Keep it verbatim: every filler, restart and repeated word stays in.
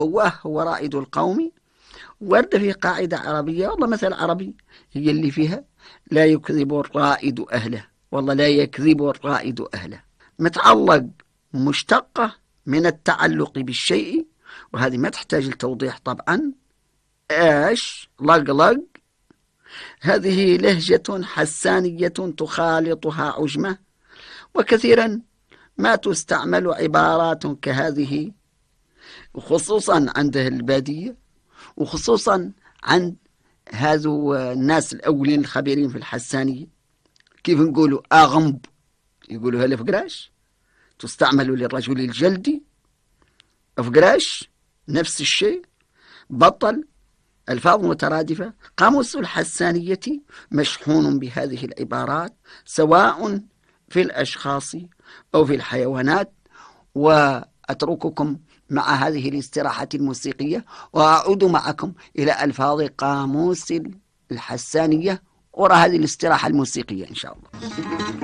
وهو رائد القوم. ورد في قاعدة عربية، والله مثل عربي هي اللي فيها: لا يكذب الرائد أهله، والله لا يكذب الرائد أهله. متعلق مشتقة من التعلق بالشيء، وهذه ما تحتاج لتوضيح طبعا. ايش لق لق، هذه لهجة حسانية تخالطها عجمة، وكثيرا ما تستعمل عبارات كهذه، خصوصا عند البادية، وخصوصا عند هذو الناس الأولين الخبيرين في الحسانية. كيف نقولوا أغمب، يقولوا هلا فقراش، تستعمل للرجل الجلدي. فقراش نفس الشيء، بطل، ألفاظ مترادفة. قاموس الحسانية مشحون بهذه العبارات، سواء في الأشخاص أو في الحيوانات. وأترككم مع هذه الاستراحة الموسيقية، وأعود معكم إلى ألفاظ قاموس الحسانية وراء هذه الاستراحة الموسيقية إن شاء الله.